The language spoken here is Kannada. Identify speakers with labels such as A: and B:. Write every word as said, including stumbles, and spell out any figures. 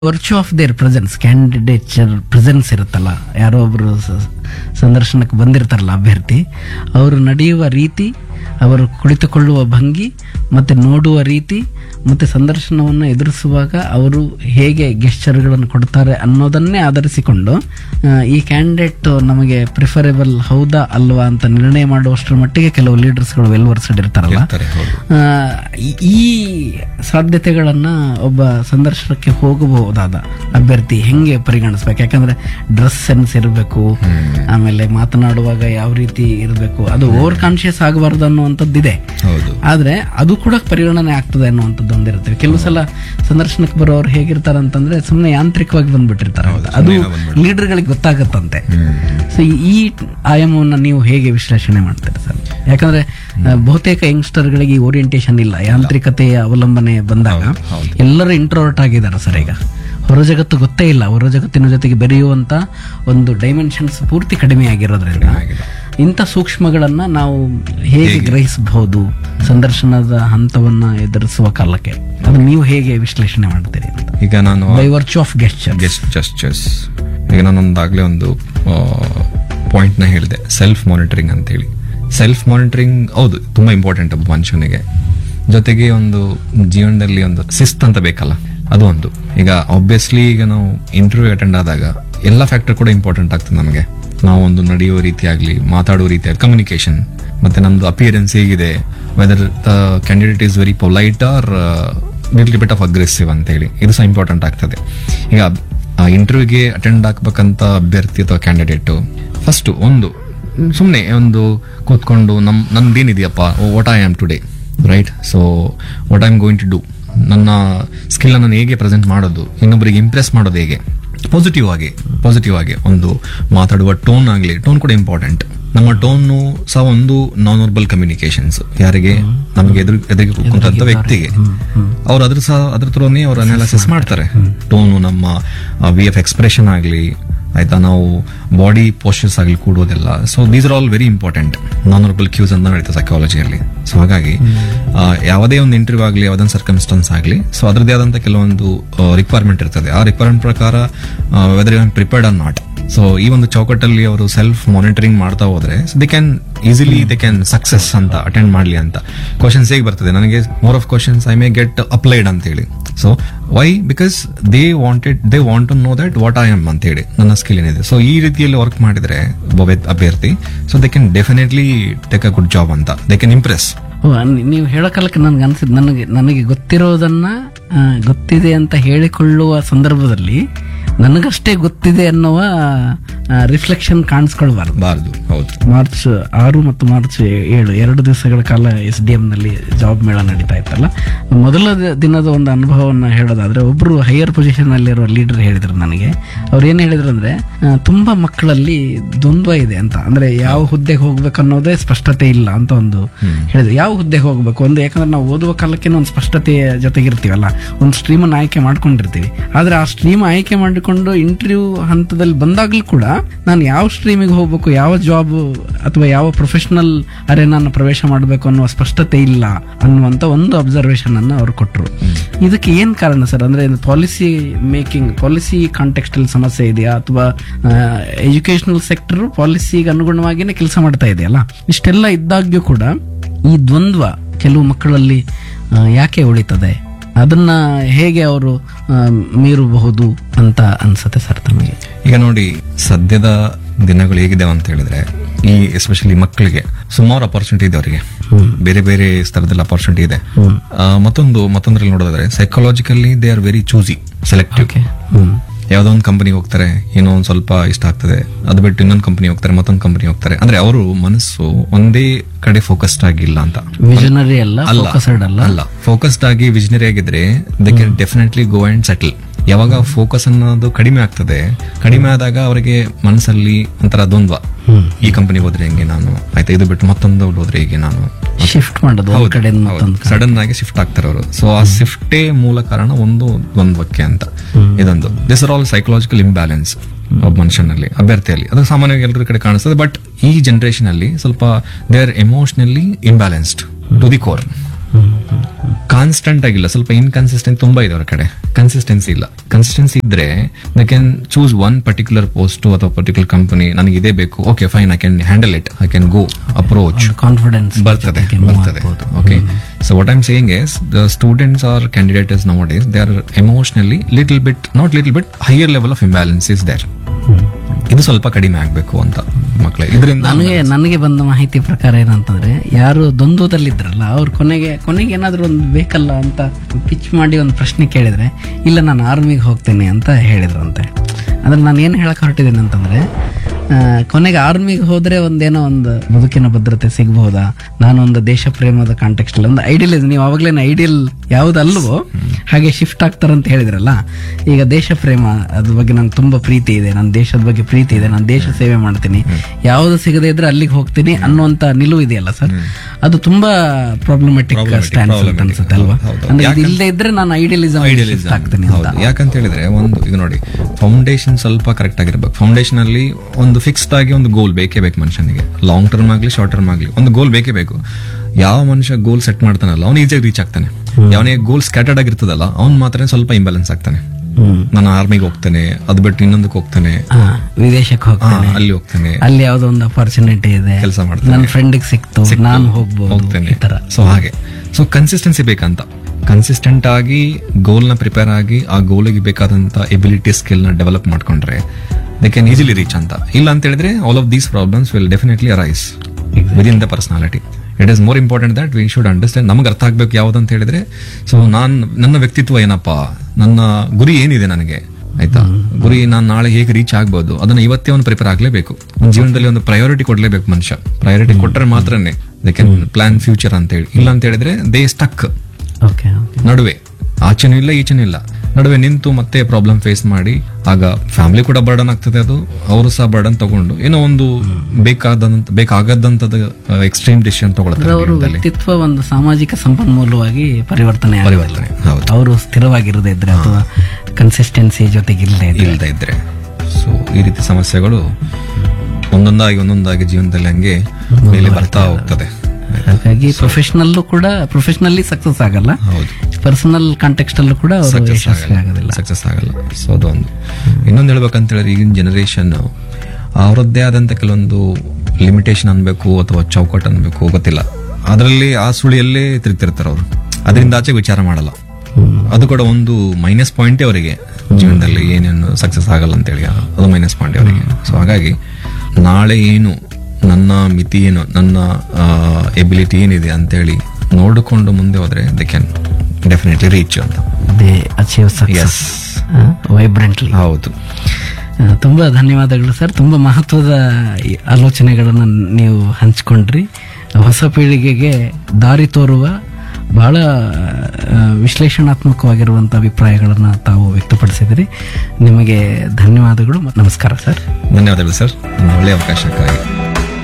A: Virtue of their presence, candidature presence ಇರುತ್ತಲ್ಲ, ಯಾರೋ ಒಬ್ರು ಸ- ಸಂದರ್ಶನಕ್ಕೆ ಬಂದಿರ್ತಾರಲ್ಲ ಅಭ್ಯರ್ಥಿ, ಅವರು ನಡೆಯುವ ರೀತಿ, ಅವರು ಕುಳಿತುಕೊಳ್ಳುವ ಭಂಗಿ, ಮತ್ತೆ ನೋಡುವ ರೀತಿ, ಮತ್ತೆ ಸಂದರ್ಶನವನ್ನು ಎದುರಿಸುವಾಗ ಅವರು ಹೇಗೆ ಗೆಸ್ಚರ್ಗಳನ್ನು ಕೊಡ್ತಾರೆ ಅನ್ನೋದನ್ನೇ ಆಧರಿಸಿಕೊಂಡು ಆ, ಈ ಕ್ಯಾಂಡಿಡೇಟ್ ನಮಗೆ ಪ್ರಿಫರೇಬಲ್ ಹೌದಾ ಅಲ್ವಾ ಅಂತ ನಿರ್ಣಯ ಮಾಡುವಷ್ಟರ ಮಟ್ಟಿಗೆ ಕೆಲವು ಲೀಡರ್ಸ್ಗಳು ವೆಲ್ ವರ್ಸಡ್ ಇರ್ತಾರಲ್ಲ.
B: ಇರ್ತಾರೆ, ಹೌದು.
A: ಆ, ಈ- ಈ ಸಾಧ್ಯತೆಗಳನ್ನ ಒಬ್ಬ ಸಂದರ್ಶನಕ್ಕೆ ಹೋಗಬಹುದಾದ ಅಭ್ಯರ್ಥಿ ಹೆಂಗೆ ಪರಿಗಣಿಸ್ಬೇಕು? ಯಾಕಂದ್ರೆ ಡ್ರೆಸ್ ಸೆನ್ಸ್ ಇರಬೇಕು, ಆಮೇಲೆ ಮಾತನಾಡುವಾಗ ಯಾವ ರೀತಿ ಇರಬೇಕು, ಅದು ಓವರ್ ಕಾನ್ಶಿಯಸ್ ಆಗಬಾರ್ದು ಅನ್ನುವಂಥದ್ದಿದೆ.
B: ಹೌದು.
A: ಆದ್ರೆ ಅದು ಕೂಡ ಪರಿಗಣನೆ ಆಗ್ತದೆ ಅನ್ನುವಂಥದ್ದು ಒಂದಿರುತ್ತೆ. ಕೆಲವು ಸಲ ಸಂದರ್ಶನಕ್ಕೆ ಬರೋರು ಹೇಗಿರ್ತಾರೆ ಅಂತಂದ್ರೆ ಸುಮ್ಮನೆ ಯಾಂತ್ರಿಕವಾಗಿ ಬಂದ್ಬಿಟ್ಟಿರ್ತಾರೆ. ಅದು ಲೀಡರ್ಗಳಿಗೆ ಗೊತ್ತಾಗತ್ತಂತೆ. ಸೊ ಈ ಆಯಾಮವನ್ನ ನೀವು ಹೇಗೆ ವಿಶ್ಲೇಷಣೆ ಮಾಡ್ತೀರಿ ಸರ್? ಯಾಕಂದ್ರೆ ಆ, ಬಹುತೇಕ ಯಂಗ್ಸ್ಟರ್ಗಳಿಗೆ ಈ ಓರಿಯಂಟೇಶನ್ ಇಲ್ಲ. ಯಾಂತ್ರಿಕತೆಯ ಅವಲಂಬನೆ ಬಂದಾಗ ಎಲ್ಲರೂ ಇಂಟ್ರೋವರ್ಟ್ ಆಗಿದ್ದಾರೆ ಸರ್. ಈಗ ಹೊರ ಜಗತ್ತು ಗೊತ್ತೇ ಇಲ್ಲ, ಹೊರ ಜಗತ್ತಿನ ಜೊತೆಗೆ ಬೆರೆಯುವಂತ ಒಂದು ಡೈಮೆನ್ಷನ್ಸ್ ಪೂರ್ತಿ ಕಡಿಮೆ ಆಗಿರೋದ್ರಿಂದ ಇಂಥ ಸೂಕ್ಷ್ಮಗಳನ್ನ ನಾವು ಹೇಗೆ ಗ್ರಹಿಸಬಹುದು ಸಂದರ್ಶನದ ಹಂತವನ್ನ ಎದುರಿಸುವ ಕಾಲಕ್ಕೆ? ಅದು ನೀವು ಹೇಗೆ ವಿಶ್ಲೇಷಣೆ ಮಾಡ್ತೀರಿ ಅಂತ?
B: ಈಗ ನಾನು
A: by virtue of gesture.
B: Guest ಜಸ್ಟರ್ಸ್ ಈಗ ನಾನೊಂದಾಗ್ಲೇ ಒಂದು ಪಾಯಿಂಟ್ ನ ಹೇಳಿದೆ, ಸೆಲ್ಫ್ ಮಾನಿಟರಿಂಗ್ ಅಂತ ಹೇಳಿ. ಸೆಲ್ಫ್ ಮಾನಿಟರಿಂಗ್ ಹೌದು ತುಂಬಾ ಇಂಪಾರ್ಟೆಂಟ್ ಒಬ್ಬ ಮನುಷ್ಯನಿಗೆ. ಜೊತೆಗೆ ಒಂದು ಜೀವನದಲ್ಲಿ ಒಂದು ಶಿಸ್ತು ಅಂತ ಬೇಕಲ್ಲ, ಅದು ಒಂದು. ಈಗ ಆಬ್ವಿಯಸ್ಲಿ ಈಗ ನಾವು ಇಂಟರ್ವ್ಯೂ ಅಟೆಂಡ್ ಆದಾಗ ಎಲ್ಲ ಫ್ಯಾಕ್ಟರ್ ಕೂಡ ಇಂಪಾರ್ಟೆಂಟ್ ಆಗ್ತದೆ ನಮಗೆ. ನಾವು ಒಂದು ನಡೆಯುವ ರೀತಿ ಆಗ್ಲಿ, ಮಾತಾಡುವ ರೀತಿ ಆಗ್ಲಿ, ಕಮ್ಯುನಿಕೇಶನ್, ಮತ್ತೆ ನಮ್ದು ಅಪಿಯರೆನ್ಸ್ ಹೇಗಿದೆ, whether the candidate is very polite are little bit of aggressive ಅಂತ ಹೇಳಿ, ಇದು ಸಹ ಇಂಪಾರ್ಟೆಂಟ್ ಆಗ್ತದೆ. ಈಗ ಇಂಟರ್ವ್ಯೂಗೆ ಅಟೆಂಡ್ ಆಗ್ಬೇಕಂತ ಅಭ್ಯರ್ಥಿ ಅಥವಾ ಕ್ಯಾಂಡಿಡೇಟ್ ಫಸ್ಟ್ ಒಂದು ಸುಮ್ಮನೆ ಒಂದು ಕೂತ್ಕೊಂಡು ನಮ್ ನಂದೇನಿದೆಯಪ್ಪ, what I am today, right? So what I am going to do, ನನ್ನ ಸ್ಕಿಲ್ ನಾನು ಹೇಗೆ ಪ್ರೆಸೆಂಟ್ ಮಾಡೋದು, ಇನ್ನೊಬ್ಬರಿಗೆ ಇಂಪ್ರೆಸ್ ಮಾಡೋದು ಹೇಗೆ, ಪಾಸಿಟಿವ್ ಆಗಿ ಪಾಸಿಟಿವ್ ಆಗಿ ಒಂದು ಮಾತಾಡುವ ಟೋನ್ ಆಗಲಿ, ಟೋನ್ ಕೂಡ ಇಂಪಾರ್ಟೆಂಟ್. ನಮ್ಮ ಟೋನು ಸಹ ಒಂದು ನಾನ್ ವರ್ಬಲ್ ಕಮ್ಯುನಿಕೇಶನ್ಸ್. ಯಾರಿಗೆ ನಮಗೆ ಎದುರು ಎದುರಿಗೆ ಕೂತ್ಕೊಂಡಂತ ವ್ಯಕ್ತಿಗೆ ಅವ್ರು ಅದ್ರ ಸಹ ಅದ್ರ ಥ್ರೂನೇ ಅವ್ರು ಅನಾಲಿಸಿಸ್ ಮಾಡ್ತಾರೆ. ಟೋನು, ನಮ್ಮ ವಿ ಆಫ್ ಎಕ್ಸ್ಪ್ರೆಷನ್ ಆಗಲಿ, ಆಯ್ತಾ, ನಾವು ಬಾಡಿ ಪೋಸ್ಚರ್ಸ್ ಆಗಲಿ ಕೂಡೋದೆಲ್ಲ. So these are all very important non verbal Qs ಅಂತ ನಡೀತದೆ ಸೈಕಾಲಜಿಯಲ್ಲಿ. ಸೊ ಹಾಗಾಗಿ ಆ, ಯಾವುದೇ ಒಂದು ಇಂಟರ್ವ್ಯೂ ಆಗಲಿ, ಯಾವುದೇ ಒಂದು ಸರ್ಕಮ್ಸ್ಟೆನ್ಸ್ ಆಗಲಿ, ಸೊ ಅದರದ್ದೇ ಆದಂತ ಕೆಲವೊಂದು ರಿಕ್ವೈರ್ಮೆಂಟ್ ಇರ್ತದೆ. ಆ ರಿಕ್ವೈರ್ಮೆಂಟ್ ಪ್ರಕಾರ whether you are prepared R not. So ಈ ಒಂದು ಚೌಕಟ್ಟಲ್ಲಿ ಅವರು ಸೆಲ್ಫ್ ಮಾನಿಟರಿಂಗ್ ಮಾಡ್ತಾ ಹೋದ್ರೆ they can easily they can success ಅಂತ ಅಟೆಂಡ್ ಮಾಡ್ಲಿ ಅಂತ. ಕ್ವಶನ್ಸ್ ಹೇಗೆ ಬರ್ತದೆ ನನಗೆ, more of questions I may get applied ಅಂತ ಹೇಳಿ. So Y? Because they wanted they want to know that what I am ಅಂತ ಹೇಳಿ, ನನ್ನ ಸ್ಕಿಲ್ ಏನಿದೆ. ಸೊ ಈ ರೀತಿಯಲ್ಲಿ ವರ್ಕ್ ಮಾಡಿದ್ರೆ ಒಬ್ಬ ಅಭ್ಯರ್ಥಿ, so they can definitely take a good job ಅಂತ, ದೇ ಕ್ಯಾನ್ ಇಂಪ್ರೆಸ್.
A: ನೀವು ಹೇಳೋ ಕಾಲಕ್ಕೆ ನನ್ಗೆ ಅನ್ಸಿದ್, ನನಗೆ ನನಗೆ ಗೊತ್ತಿರೋದನ್ನ ಆ, ಗೊತ್ತಿದೆ ಅಂತ ಹೇಳಿಕೊಳ್ಳುವ ಸಂದರ್ಭದಲ್ಲಿ ನನಗಷ್ಟೇ ಗೊತ್ತಿದೆ ಅನ್ನುವ ರಿಫ್ಲೆಕ್ಷನ್ ಕಾಣಿಸ್ಕೊಳ್ಬಾರ್ದು.
B: ಬಾರ್ದು. ಹೌದು.
A: ಮಾರ್ಚ್ ಆರು ಮತ್ತು ಮಾರ್ಚ್ ಏಳು ಎರಡು ದಿವಸಗಳ ಕಾಲ ಎಸ್ ಡಿ ಎಂ ನಲ್ಲಿ ಜಾಬ್ ಮೇಳ ನಡೀತಾ ಇತ್ತಲ್ಲ. ಮೊದಲ ದ- ದಿನದ ಒಂದು ಅನುಭವವನ್ನು ಹೇಳೋದಾದ್ರೆ, ಒಬ್ರು ಹೈಯರ್ ಪೊಸಿಷನ್ ಅಲ್ಲಿರೋ ಲೀಡರ್ ಹೇಳಿದ್ರು ನನಗೆ. ಅವ್ರು ಏನ್ ಹೇಳಿದ್ರು ಅಂದ್ರೆ, ಆ, ತುಂಬಾ ಮಕ್ಕಳಲ್ಲಿ ದ್ವಂದ್ವ ಇದೆ ಅಂತ. ಅಂದ್ರೆ ಯಾವ ಹುದ್ದೆಗೆ ಹೋಗ್ಬೇಕು ಅನ್ನೋದೇ ಸ್ಪಷ್ಟತೆ ಇಲ್ಲ ಅಂತ ಒಂದು ಹೇಳಿದ್ರು. ಯಾವ ಹುದ್ದೆಗೆ ಹೋಗ್ಬೇಕು ಒಂದು, ಯಾಕಂದ್ರೆ ನಾವು ಓದುವ ಕಾಲಕ್ಕೆ ಒಂದು ಸ್ಪಷ್ಟತೆಯ ಜೊತೆಗಿರ್ತೀವಲ್ಲ, ಒಂದು ಸ್ಟ್ರೀಮ್ ಅನ್ನು ಆಯ್ಕೆ ಮಾಡ್ಕೊಂಡಿರ್ತೀವಿ. ಆದ್ರೆ ಆ ಸ್ಟ್ರೀಮ್ ಆಯ್ಕೆ ಮಾಡಿಕೊಂಡು ಇಂಟರ್ವ್ಯೂ ಹಂತದಲ್ಲಿ ಬಂದಾಗ್ಲೂ ಕೂಡ ನಾನು ಯಾವ ಸ್ಟ್ರೀಮಿಗೆ ಹೋಗ್ಬೇಕು, ಯಾವ ಜಾಬ್ ಅಥವಾ ಯಾವ ಪ್ರೊಫೆಷನಲ್ ಅರೇನಾನ ಪ್ರವೇಶ ಮಾಡಬೇಕು ಅನ್ನುವ ಸ್ಪಷ್ಟತೆ ಇಲ್ಲ ಅನ್ನುವಂತ ಒಂದು ಅಬ್ಸರ್ವೇಷನ್ ಅನ್ನ ಅವ್ರು ಕೊಟ್ಟರು. ಇದಕ್ಕೆ ಏನ್ ಕಾರಣ ಸರ್? ಅಂದ್ರೆ ಪಾಲಿಸಿ ಮೇಕಿಂಗ್, ಪಾಲಿಸಿ ಕಾಂಟೆಕ್ಸ್ಟ್ ಅಲ್ಲಿ ಸಮಸ್ಯೆ ಇದೆಯಾ, ಅಥವಾ ಎಜುಕೇಶನಲ್ ಸೆಕ್ಟರ್ ಪಾಲಿಸಿಗೆ ಅನುಗುಣವಾಗಿನೇ ಕೆಲಸ ಮಾಡ್ತಾ ಇದೆಯಲ್ಲ? ಇಷ್ಟೆಲ್ಲ ಇದ್ದಾಗ್ಯೂ ಕೂಡ ಈ ದ್ವಂದ್ವ ಕೆಲವು ಮಕ್ಕಳಲ್ಲಿ ಆ, ಯಾಕೆ ಉಳಿತದೆ? ಅದನ್ನ ಹೇಗೆ ಅವರು ಮೀರಬಹುದು ಅಂತ ಅನ್ಸುತ್ತೆ ಸರ್ ತಮಗೆ?
B: ಈಗ ನೋಡಿ, ಸದ್ಯದ ದಿನಗಳು ಹೇಗಿದ್ದಾವೆ ಅಂತ ಹೇಳಿದ್ರೆ, ಈ ಎಸ್ಪೆಷಲಿ ಮಕ್ಕಳಿಗೆ ಸುಮಾರು ಅಪರ್ಚುನಿಟಿ ಇದೆ. ಅವರಿಗೆ ಬೇರೆ ಬೇರೆ ಸ್ತರದಲ್ಲಿ ಅಪರ್ಚುನಿಟಿ ಇದೆ. ಆ, ಮತ್ತೊಂದು ಮತ್ತೊಂದ್ರಲ್ಲಿ ನೋಡೋದಾದ್ರೆ psychologically they are very choosy, selective. ಯಾವ್ದೋ ಒಂದು ಕಂಪನಿ ಹೋಗ್ತಾರೆ, ಏನೋ ಒಂದ್ ಸ್ವಲ್ಪ ಇಷ್ಟ ಆಗ್ತದೆ, ಅದು ಬಿಟ್ಟು ಇನ್ನೊಂದು ಕಂಪನಿ ಹೋಗ್ತಾರೆ, ಮತ್ತೊಂದು ಕಂಪನಿ ಹೋಗ್ತಾರೆ. ಅಂದ್ರೆ ಅವರು ಮನಸ್ಸು ಒಂದೇ ಕಡೆ ಫೋಕಸ್ಡ್ ಆಗಿಲ್ಲ ಅಂತ.
A: ವಿಷನರಿ ಅಲ್ಲ, ಫೋಕಸ್ಡ್ ಅಲ್ಲ.
B: ಅಲ್ಲ, ಫೋಕಸ್ಡ್ ಆಗಿ ವಿಷನರಿ ಆಗಿದ್ರೆ they can definitely go and settle. ಯಾವಾಗ ಫೋಕಸ್ ಅನ್ನೋದು ಕಡಿಮೆ ಆಗ್ತದೆ, ಕಡಿಮೆ ಆದಾಗ ಅವರಿಗೆ ಮನಸ್ಸಲ್ಲಿ ಒಂಥರ ದ್ವಂದ್ವ, ಈ ಕಂಪನಿ ಹೋದ್ರೆ ಹೆಂಗೆ ನಾನು, ಆಯ್ತಾ, ಇದು ಬಿಟ್ಟು ಮತ್ತೊಂದು ಹೋದ್ರೆ ಹೇಗೆ ನಾನು,
A: ಶಿಫ್ಟ್ ಮಾಡೋದು
B: ಸಡನ್ ಆಗಿ ಶಿಫ್ಟ್ ಆಗ್ತಾರೆ ಅವರು. ಸೊ ಆ ಶಿಫ್ಟೇ ಮೂಲ ಕಾರಣ ಒಂದು ದ್ವಂದ್ವಕ್ಕೆ ಅಂತ. ಇದೊಂದು this are all psychological imbalance ಒಬ್ಬ ಮನುಷ್ಯನಲ್ಲಿ, ಅಭ್ಯರ್ಥಿಯಲ್ಲಿ. ಅದು ಸಾಮಾನ್ಯವಾಗಿ ಎಲ್ಲರ ಕಡೆ ಕಾಣಿಸ್ತದೆ. ಬಟ್ ಈ ಜನರೇಷನ್ ಅಲ್ಲಿ ಸ್ವಲ್ಪ they are emotionally imbalanced to the core. Constant ಆಗಿಲ್ಲ, ಸ್ವಲ್ಪ ಇನ್ಕನ್ಸಿಸ್ಟೆಂಟ್ ತುಂಬಾ ಇದೆ ಅವ್ರ ಕಡೆ. ಕನ್ಸಿಸ್ಟೆನ್ಸಿ ಇಲ್ಲ. ಕನ್ಸಿಸ್ಟೆನ್ಸಿ ಇದ್ರೆ they can choose one particular post ಅಥವಾ ಪರ್ಟಿಕ್ಯುಲರ್ ಕಂಪನಿ, ನನಗೆ ಇದೇ ಬೇಕು, okay fine, I can handle it, I can go approach,
A: confidence
B: ಬರ್ತದೆ ಬರ್ತದೆ okay. So what I'm saying is the students R candidates now days they are emotionally little bit, not little bit, higher level of imbalance is there. ಇದು ಸ್ವಲ್ಪ ಕಡಿಮೆ ಆಗ್ಬೇಕು ಅಂತ ಮಕ್ಕಳೇ. ಇದರಿಂದ
A: ನನಗೆ ನನಗೆ ಬಂದ ಮಾಹಿತಿ ಪ್ರಕಾರ ಏನಂತಂದ್ರೆ, ಯಾರು ದ್ವಂದ್ವದಲ್ಲಿದ್ರಲ್ಲ ಅವ್ರು ಕೊನೆಗೆ ಕೊನೆಗೆ ಏನಾದ್ರು ಒಂದು ಬೇಕಲ್ಲ ಅಂತ ಪಿಚ್ ಮಾಡಿ ಒಂದು ಪ್ರಶ್ನೆ ಕೇಳಿದ್ರೆ, ಇಲ್ಲ ನಾನು ಆರ್ಮಿಗೆ ಹೋಗ್ತೇನೆ ಅಂತ ಹೇಳಿದ್ರಂತೆ. ಅಂದ್ರೆ ನಾನು ಏನು ಹೇಳಕ್ ಹೊರಟಿದ್ದೇನೆ ಅಂತಂದ್ರೆ, ಆ, ಕೊನೆಗೆ ಆರ್ಮಿಗೆ ಹೋದ್ರೆ ಒಂದೇನೋ ಒಂದು ಬದುಕಿನ ಭದ್ರತೆ ಸಿಗಬಹುದಾ, ನಾನೊಂದು ದೇಶ ಪ್ರೇಮದ ಕಾಂಟೆಕ್ಸ್ಟ್ ಅಲ್ಲಿ ಒಂದು ಐಡಿಯಲ್, ನೀವು ಅವಾಗಲೇ ಐಡಿಯಲ್ ಯಾವ್ದಲ್ವೋ ಹಾಗೆ ಶಿಫ್ಟ್ ಆಗ್ತಾರಂತ ಹೇಳಿದ್ರಲ್ಲ. ಈಗ ದೇಶ ಪ್ರೇಮ ಅದ್ರ ಬಗ್ಗೆ ನಂಗೆ ತುಂಬಾ ಪ್ರೀತಿ ಇದೆ, ನನ್ನ ದೇಶದ ಬಗ್ಗೆ ಪ್ರೀತಿ ಇದೆ, ನಾನು ದೇಶ ಸೇವೆ ಮಾಡ್ತೀನಿ, ಯಾವ್ದು ಸಿಗದೆ ಇದ್ರೆ ಅಲ್ಲಿಗೆ ಹೋಗ್ತೀನಿ ಅನ್ನುವಂತ ನಿಲುವು ಇದೆಯಲ್ಲ ಸರ್, ಅದು ತುಂಬಾ ಪ್ರಾಬ್ಲಮೆಟಿಕ್ ಸ್ಟ್ಯಾನ್ಸ್ ಅಂತ ಅನ್ಸುತ್ತೆ ಅಲ್ವಾ? ಅಂದ್ರೆ ಇದು ಇಲ್ಲದೆ ಇದ್ರೆ ನಾನು ಐಡಿಯಲಿಸಮ್
B: ಐಡಿಯಲಿಸಮ್
A: ಆಗ್ತೀನಿ ಅಂತ.
B: ಯಾಕಂತ ಹೇಳಿದ್ರೆ, ಒಂದು ಈಗ ನೋಡಿ, ಫೌಂಡೇಶನ್ ಸ್ವಲ್ಪ ಕರೆಕ್ಟ್ ಆಗಿರ್ಬೇಕು. ಫೌಂಡೇಶನ್ ಅಲ್ಲಿ ಒಂದು ಫಿಕ್ಸ್ಡ್ ಆಗಿ ಒಂದು ಗೋಲ್ ಬೇಕೇ ಬೇಕು ಮನುಷ್ಯನಿಗೆ. ಲಾಂಗ್ ಟರ್ಮ್ ಆಗ್ಲಿ ಶಾರ್ಟ್ ಟರ್ಮ್ ಆಗ್ಲಿ ಒಂದು ಗೋಲ್ ಬೇಕೇ ಬೇಕು. ಯಾವ ಮನುಷ್ಯ ಗೋಲ್ ಸೆಟ್ ಮಾಡ್ತಾನಲ್ಲ ಅವ್ನು ಈಸಿಯಾಗಿ ರೀಚ್ ಆಗ್ತಾನೆ. ಯಾವನಿಗೆ ಗೋಲ್ ಸ್ಕ್ಯಾಟರ್ಡ್ ಆಗಿರ್ತದಲ್ಲ ಅವ್ನ್ ಮಾತ್ರ ಸ್ವಲ್ಪ ಇಂಬ್ಯಾಲೆನ್ಸ್ ಆಗ್ತಾನೆ. ನಾನು ಆರ್ಮಿಗೆ ಹೋಗ್ತೇನೆ, ಅದು ಬಿಟ್ಟು ಇನ್ನೊಂದಕ್ಕೆ ಹೋಗ್ತಾನೆ,
A: ವಿದೇಶಕ್ಕೆ ಹೋಗ್ತಾನೆ,
B: ಅಲ್ಲಿ ಹೋಗ್ತಾನೆ,
A: ಅಲ್ಲಿ ಯಾವ್ದೋ ಒಂದು ಅಪರ್ಚುನಿಟಿ ಇದೆ,
B: ಕೆಲಸ ಮಾಡ್ತಾನೆ,
A: ನನ್ನ ಫ್ರೆಂಡಿಗೆ ಸಿಕ್ತು, ನಾನು ಹೋಗ್ಬೋದು,
B: ಹೋಗ್ತೇನೆ.
A: ಈ ತರ.
B: ಸೊ ಹಾಗೆ ಸೊ ಕನ್ಸಿಸ್ಟೆನ್ಸಿ ಬೇಕಂತ. ಕನ್ಸಿಸ್ಟೆಂಟ್ ಆಗಿ ಗೋಲ್ ನ ಪ್ರಿಪೇರ್ ಆಗಿ ಆ ಗೋಲಿಗೆ ಬೇಕಾದಂತ ಎಬಿಲಿಟಿ ಸ್ಕಿಲ್ ನ ಡೆವಲಪ್ ಮಾಡ್ಕೊಂಡ್ರೆ ದೇ ಕ್ಯಾನ್ ಈಸಿಲಿ ರೀಚ್ ಅಂತ. ಇಲ್ಲ ಅಂತ ಹೇಳಿದ್ರೆ all of these problems will definitely arise within the personality. It is more important that we should understand. ನಮ್ಗೆ ಅರ್ಥ ಆಗ್ಬೇಕು ಯಾವ್ದಂತ ಹೇಳಿದ್ರೆ, ಸೊ ನಾನ್ ನನ್ನ ವ್ಯಕ್ತಿತ್ವ ಏನಪ್ಪಾ, ನನ್ನ ಗುರಿ ಏನಿದೆ ನನಗೆ, ಆಯ್ತಾ, ಗುರಿ ನಾನು ನಾಳೆ ಹೇಗೆ ರೀಚ್ ಆಗ್ಬೋದು ಅದನ್ನ ಇವತ್ತೇ ಒಂದು ಪ್ರಿಪೇರ್ ಆಗ್ಲೇಬೇಕು. ಒಂದು ಜೀವನದಲ್ಲಿ ಒಂದು ಪ್ರಯಾರಿಟಿ ಕೊಡ್ಲೇಬೇಕು ಮನುಷ್ಯ. ಪ್ರಯಾರಿಟಿ ಕೊಟ್ಟರೆ ಮಾತ್ರನೇ ದೇ ಕ್ಯಾನ್ ಪ್ಲಾನ್ ಫ್ಯೂಚರ್ ಅಂತ ಹೇಳಿ. ಇಲ್ಲ ಅಂತ ಹೇಳಿದ್ರೆ ದೇ ಸ್ಟಕ್ ನಡುವೆ, ಆಚೆನೂ ಇಲ್ಲ ಈಚೆನೂ ಇಲ್ಲ, ನಡುವೆ ನಿಂತು ಮತ್ತೆ ಪ್ರಾಬ್ಲಮ್ ಫೇಸ್ ಮಾಡಿ, ಆಗ ಫ್ಯಾಮಿಲಿ ಕೂಡ ಬರ್ಡನ್ ಆಗ್ತದೆ, ಅದು ಅವರು ಸಹ ಬರ್ಡನ್ ತಗೊಂಡು ಏನೋ ಒಂದು ಬೇಕಾದಂತ ಬೇಕಾಗದಂತದ ಎಕ್ಸ್ಟ್ರೀಮ್ ಡಿಸಿಷನ್ ತಗೊಳ್ತಾರೆ.
A: ಅವರು ವ್ಯಕ್ತಿತ್ವ ಒಂದು ಸಾಮಾಜಿಕ ಸಂಪನ್ಮೂಲವಾಗಿ ಪರಿವರ್ತನೆ
B: ಪರಿವರ್ತನೆ ಹೌದು.
A: ಅವರು ಸ್ಥಿರವಾಗಿರದೇ ಇದ್ರೆ ಅಥವಾ ಕನ್ಸಿಸ್ಟೆನ್ಸಿ ಜೊತೆಗೆ ಇಲ್ಲದೆ
B: ಇಲ್ಲದೆ ಇದ್ರೆ, ಸೊ ಈ ರೀತಿ ಸಮಸ್ಯೆಗಳು ಒಂದೊಂದಾಗಿ ಒಂದೊಂದಾಗಿ ಜೀವನದಲ್ಲಿ ಹಂಗೆ ಮೇಲೆ ಬರ್ತಾ ಹೋಗ್ತದೆ.
A: ಹಾಗಾಗಿ ಪ್ರೊಫೆಷನಲ್ ಕೂಡ ಪ್ರೊಫೆಷನಲಿ ಸಕ್ಸಸ್ ಆಗಲ್ಲ, ಪರ್ಸನಲ್ ಕಾಂಟೆಕ್ಸ್ಟ್ ಅಲ್ಲೂ ಕೂಡ ಯಶಸ್ವಿ ಆಗೋದಿಲ್ಲ,
B: ಸಕ್ಸಸ್ ಆಗಲ್ಲ. ಸೊ ಅದೊಂದು. ಇನ್ನೊಂದು ಹೇಳ್ಬೇಕಂತ ಹೇಳಿದ್ರೆ, ಈಗಿನ ಜನರೇಷನ್ ಅವರದ್ದೇ ಆದಂತ ಕೆಲವೊಂದು ಲಿಮಿಟೇಷನ್ ಅನ್ಬೇಕು ಅಥವಾ ಚೌಕಟ್ಟು ಅನ್ಬೇಕು ಗೊತ್ತಿಲ್ಲ, ಅದರಲ್ಲಿ ಆ ಸುಳಿಯಲ್ಲೇ ತಿರುಗ್ತಿರ್ತಾರೆ ಅವರು. ಅದರಿಂದ ಆಚೆಗೆ ವಿಚಾರ ಮಾಡಲ್ಲ. ಅದು ಕೂಡ ಒಂದು ಮೈನಸ್ ಪಾಯಿಂಟೇ ಅವರಿಗೆ ಜೀವನದಲ್ಲಿ, ಏನೇನು ಸಕ್ಸಸ್ ಆಗಲ್ಲ ಅಂತೇಳಿ ಅದು ಮೈನಸ್ ಪಾಯಿಂಟ್ ಅವರಿಗೆ. ಸೊ ಹಾಗಾಗಿ ನಾಳೆ ಏನು ನನ್ನ ಮಿತಿ ಏನು, ನನ್ನ ಎಬಿಲಿಟಿ ಏನಿದೆ ಅಂತೇಳಿ ನೋಡಿಕೊಂಡು ಮುಂದೆ ಹೋದ್ರೆ ದೇ ಕ್ಯಾನ್ ಡೆಫಿನೆಟ್ಲಿ ರೀಚ್ ಅಂತ.
A: ವೈಬ್ರೆಂಟ್ಲಿ.
B: ಹೌದು.
A: ತುಂಬಾ ಧನ್ಯವಾದಗಳು ಸರ್. ತುಂಬಾ ಮಹತ್ವದ ಆಲೋಚನೆಗಳನ್ನು ನೀವು ಹಂಚ್ಕೊಂಡ್ರಿ. ಹೊಸ ಪೀಳಿಗೆಗೆ ದಾರಿ ತೋರುವ ಬಹಳ ವಿಶ್ಲೇಷಣಾತ್ಮಕವಾಗಿರುವಂತಹ ಅಭಿಪ್ರಾಯಗಳನ್ನು ತಾವು ವ್ಯಕ್ತಪಡಿಸಿದ್ರಿ. ನಿಮಗೆ ಧನ್ಯವಾದಗಳು. ನಮಸ್ಕಾರ ಸರ್.
B: ಧನ್ಯವಾದಗಳು ಸರ್, ಒಳ್ಳೆಯ ಅವಕಾಶಕ್ಕಾಗಿ.